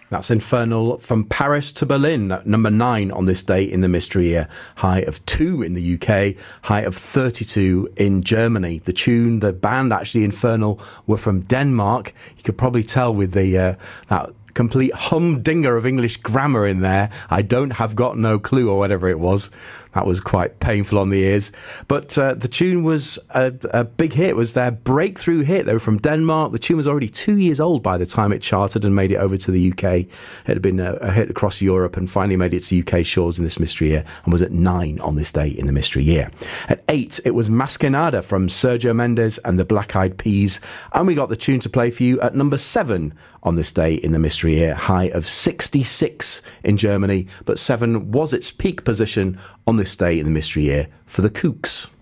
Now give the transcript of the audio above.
That's Infernal from Paris to Berlin, at number 9 on this day in the mystery year. High of 2 in the UK, high of 32 in Germany. The band actually, Infernal, were from Denmark. You could probably tell with the that complete humdinger of English grammar in there. I don't have got no clue, or whatever it was. That was quite painful on the ears. But the tune was a big hit. It was their breakthrough hit. They were from Denmark. The tune was already 2 years old by the time it charted and made it over to the UK. It had been a hit across Europe and finally made it to UK shores in this mystery year, and was at 9 on this day in the mystery year. At 8, it was Masquerada from Sergio Mendes and the Black Eyed Peas. And we got the tune to play for you at number 7 on this day in the mystery year. High of 66 in Germany, but 7 was its peak position on this day in the mystery year for the Kooks.